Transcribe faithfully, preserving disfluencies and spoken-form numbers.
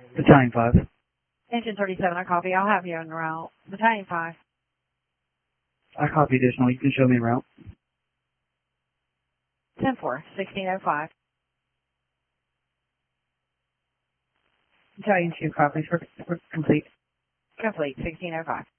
Battalion five. Engine thirty-seven, I copy. I'll have you en route. Battalion five. I copy additional. You can show me en route. ten four, sixteen oh five. Battalion two copies. We're, we're complete. Complete, sixteen oh five.